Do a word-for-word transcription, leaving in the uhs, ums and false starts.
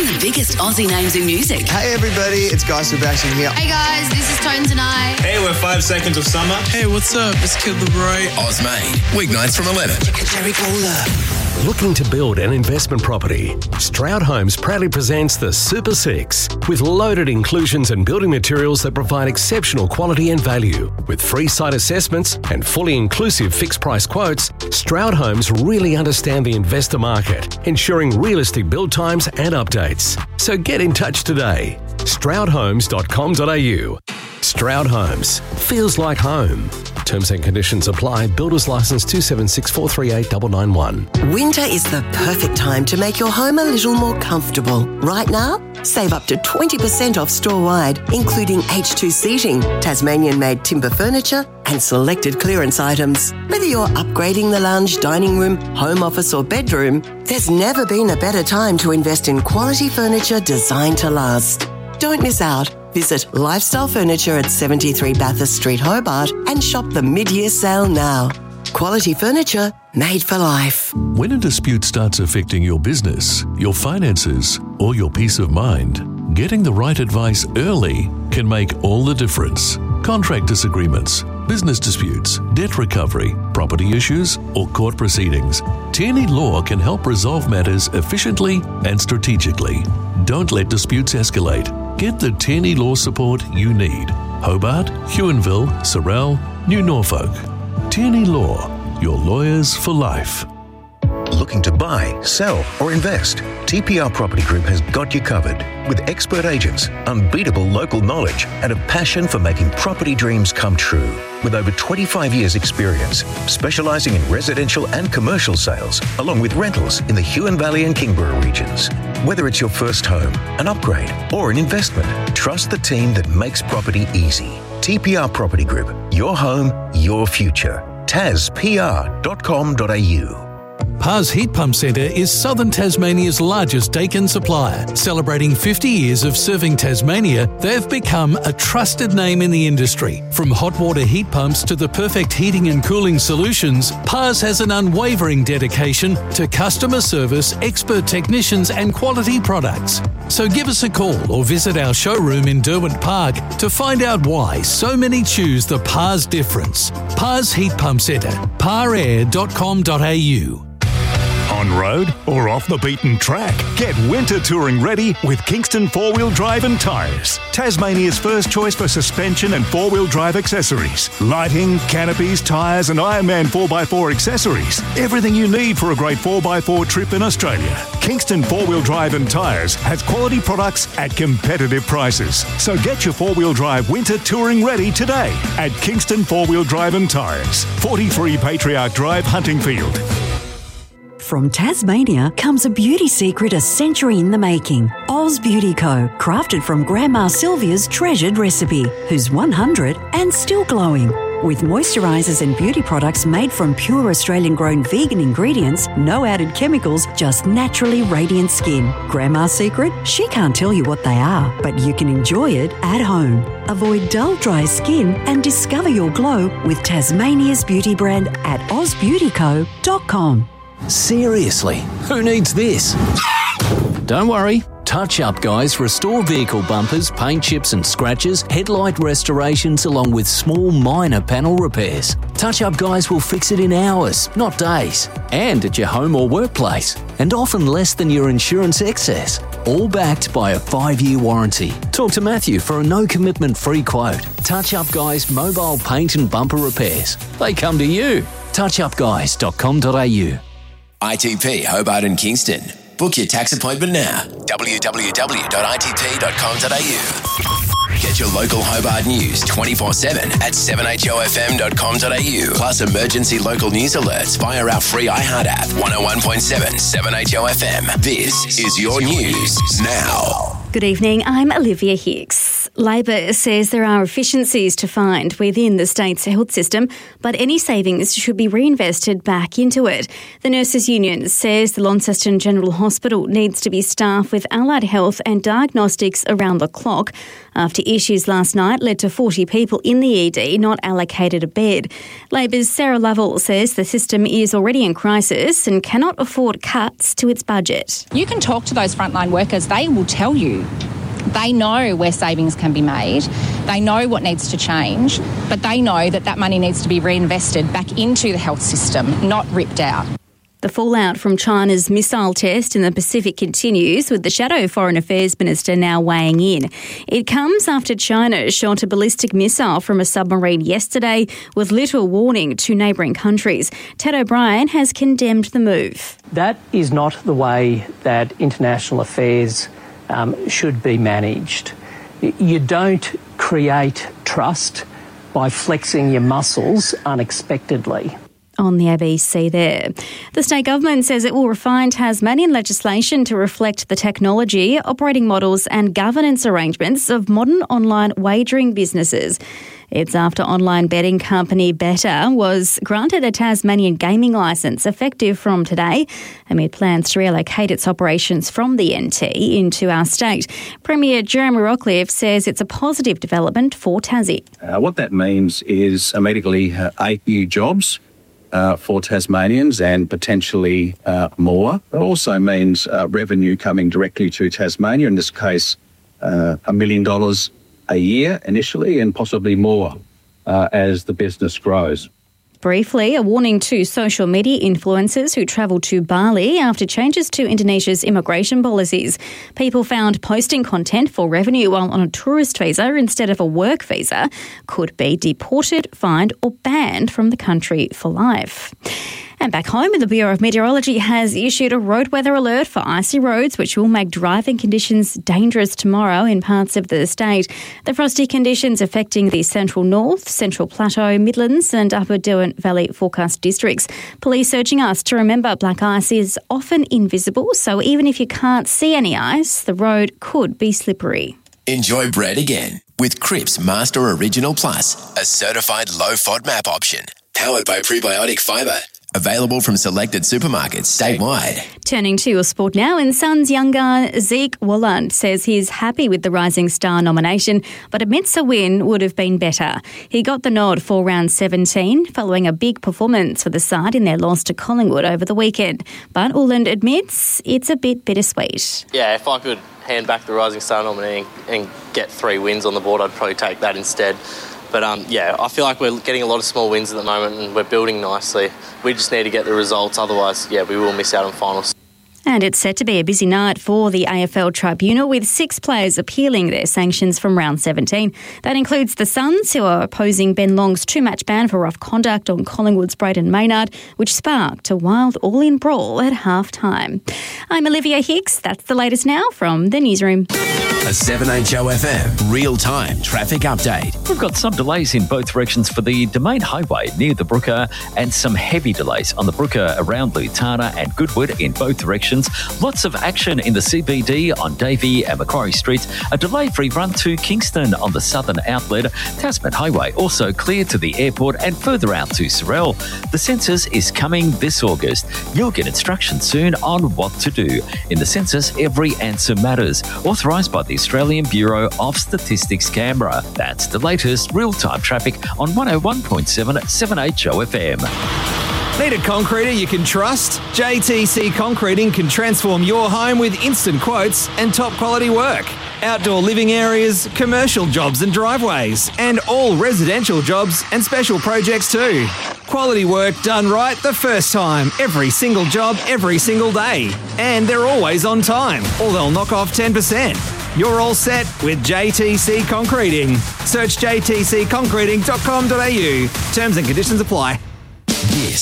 and the biggest Aussie names in music. Hey everybody, it's Guy Sebastian here. Hey guys, this is Tones and I. Hey, we're Five Seconds of Summer. Hey, what's up? It's Kid Laroi. Ozmade, weeknights from eleven. Jerry Calder. Looking to build an investment property? Stroud Homes proudly presents the Super Six with loaded inclusions and building materials that provide exceptional quality and value. With free site assessments and fully inclusive fixed price quotes, Stroud Homes really understand the investor market, ensuring realistic build times and updates. So get in touch today. stroud homes dot com dot a u. Stroud Homes. Feels like home. Terms and conditions apply. Builder's license two seven six four three eight nine nine one. Winter is the perfect time to make your home a little more comfortable. Right now, save up to twenty percent off store-wide, including H two seating, Tasmanian-made timber furniture, and selected clearance items. Whether you're upgrading the lounge, dining room, home office or bedroom, there's never been a better time to invest in quality furniture designed to last. Don't miss out. Visit Lifestyle Furniture at seventy-three Bathurst Street, Hobart, and shop the mid-year sale now. Quality furniture made for life. When a dispute starts affecting your business, your finances, or your peace of mind, getting the right advice early can make all the difference. Contract disagreements, business disputes, debt recovery, property issues, or court proceedings. Tierney Law can help resolve matters efficiently and strategically. Don't let disputes escalate. Get the Tierney Law support you need. Hobart, Huonville, Sorell, New Norfolk. Tierney Law, your lawyers for life. Looking to buy, sell, or invest? T P R Property Group has got you covered. With expert agents, unbeatable local knowledge, and a passion for making property dreams come true. With over twenty-five years experience, specialising in residential and commercial sales, along with rentals in the Huon Valley and Kingborough regions. Whether it's your first home, an upgrade, or an investment, trust the team that makes property easy. T P R Property Group, your home, your future. tas p r dot com dot a u. Pars Heat Pump Centre is Southern Tasmania's largest Dakin supplier. Celebrating fifty years of serving Tasmania, they've become a trusted name in the industry. From hot water heat pumps to the perfect heating and cooling solutions, Pars has an unwavering dedication to customer service, expert technicians and quality products. So give us a call or visit our showroom in Derwent Park to find out why so many choose the Pars difference. Pars Heat Pump Centre, par air dot com dot a u. On road or off the beaten track? Get winter touring ready with Kingston four-wheel drive and tyres. Tasmania's first choice for suspension and four-wheel drive accessories. Lighting, canopies, tyres and Ironman four by four accessories. Everything you need for a great four by four trip in Australia. Kingston four-wheel drive and tyres has quality products at competitive prices. So get your four-wheel drive winter touring ready today at Kingston four-wheel drive and tyres. forty-three Patriarch Drive, Huntingfield. From Tasmania comes a beauty secret a century in the making. Oz Beauty Co, crafted from Grandma Sylvia's treasured recipe, who's one hundred and still glowing. With moisturisers and beauty products made from pure Australian-grown vegan ingredients, no added chemicals, just naturally radiant skin. Grandma's secret? She can't tell you what they are, but you can enjoy it at home. Avoid dull, dry skin and discover your glow with Tasmania's beauty brand at oz beauty co dot com. Seriously, who needs this? Don't worry. Touch Up Guys restore vehicle bumpers, paint chips and scratches, headlight restorations along with small minor panel repairs. Touch Up Guys will fix it in hours, not days, and at your home or workplace, and often less than your insurance excess. All backed by a five-year warranty. Talk to Matthew for a no-commitment free quote. Touch Up Guys mobile paint and bumper repairs. They come to you. touch up guys dot com dot a u. I T P Hobart and Kingston. Book your tax appointment now. w w w dot i t p dot com dot a u. Get your local Hobart news twenty-four seven at seven h o f m dot com dot a u. Plus emergency local news alerts via our free iHeart app. one oh one point seven seven H O F M. This is your news now. Good evening, I'm Olivia Hicks. Labor says there are efficiencies to find within the state's health system, but any savings should be reinvested back into it. The Nurses Union says the Launceston General Hospital needs to be staffed with allied health and diagnostics around the clock after issues last night led to forty people in the E D not allocated a bed. Labor's Sarah Lovell says the system is already in crisis and cannot afford cuts to its budget. You can talk to those frontline workers, they will tell you. They know where savings can be made. They know what needs to change, but they know that that money needs to be reinvested back into the health system, not ripped out. The fallout from China's missile test in the Pacific continues, with the shadow Foreign Affairs Minister now weighing in. It comes after China shot a ballistic missile from a submarine yesterday with little warning to neighbouring countries. Ted O'Brien has condemned the move. That is not the way that international affairs um, should be managed. You don't create trust by flexing your muscles unexpectedly. On the A B C there. The state government says it will refine Tasmanian legislation to reflect the technology, operating models and governance arrangements of modern online wagering businesses. It's after online betting company Betr was granted a Tasmanian gaming licence effective from today, amid plans to relocate its operations from the N T into our state. Premier Jeremy Rockliff says it's a positive development for Tassie. Uh, what that means is immediately uh, eight new jobs Uh, for Tasmanians and potentially uh, more. It also means uh, revenue coming directly to Tasmania, in this case uh, a million dollars a year initially and possibly more uh, as the business grows. Briefly, a warning to social media influencers who travel to Bali after changes to Indonesia's immigration policies. People found posting content for revenue while on a tourist visa instead of a work visa could be deported, fined or banned from the country for life. And back home, the Bureau of Meteorology has issued a road weather alert for icy roads, which will make driving conditions dangerous tomorrow in parts of the state. The frosty conditions affecting the Central North, Central Plateau, Midlands and Upper Derwent Valley forecast districts. Police urging us to remember black ice is often invisible, so even if you can't see any ice, the road could be slippery. Enjoy bread again with Cripps Master Original Plus, a certified low FOD MAP option, powered by Prebiotic Fibre. Available from selected supermarkets statewide. Turning to your sport now, and Suns young guy Zeke Walland says he's happy with the Rising Star nomination, but admits a win would have been better. He got the nod for round seventeen following a big performance for the side in their loss to Collingwood over the weekend. But Walland admits it's a bit bittersweet. Yeah, if I could hand back the Rising Star nominee and, and get three wins on the board, I'd probably take that instead. But, um, yeah, I feel like we're getting a lot of small wins at the moment and we're building nicely. We just need to get the results. Otherwise, yeah, we will miss out on finals. And it's set to be a busy night for the A F L Tribunal, with six players appealing their sanctions from round seventeen. That includes the Suns, who are opposing Ben Long's two-match ban for rough conduct on Collingwood's Braden Maynard, which sparked a wild all-in brawl at half-time. I'm Olivia Hicks. That's the latest now from the newsroom. A seven H O F M real-time traffic update. We've got some delays in both directions for the Domain Highway near the Brooker, and some heavy delays on the Brooker around Lutana and Goodwood in both directions. Lots of action in the C B D on Davey and Macquarie Streets. A delay-free run to Kingston on the southern outlet. Tasman Highway also clear to the airport and further out to Sorell. The census is coming this August. You'll get instructions soon on what to do. In the census, every answer matters. Authorised by the Australian Bureau of Statistics, Canberra. That's the latest real-time traffic on one oh one point seven at seven H O F M. Need a concreter you can trust? J T C Concreting can transform your home with instant quotes and top quality work. Outdoor living areas, commercial jobs and driveways, and all residential jobs and special projects too. Quality work done right the first time, every single job, every single day. And they're always on time, or they'll knock off ten percent. You're all set with J T C Concreting. Search j t c concreting dot com dot a u. Terms and conditions apply. This